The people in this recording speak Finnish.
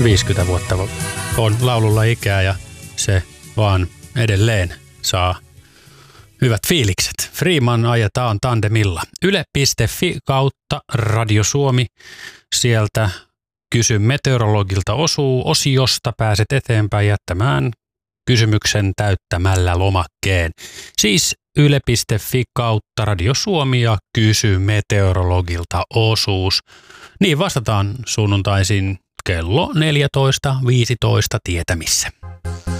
50 vuotta on laululla ikää ja se vaan edelleen saa hyvät fiilikset. Freeman ajetaan tandemilla. Yle.fi kautta Radio Suomi. Sieltä Kysy meteorologilta osiosta pääset eteenpäin jättämään kysymyksen täyttämällä lomakkeen. Siis Yle.fi kautta Radio Suomi ja Kysy meteorologilta osuus. Niin vastataan sunnuntaisin kello 14.15 tietämissä.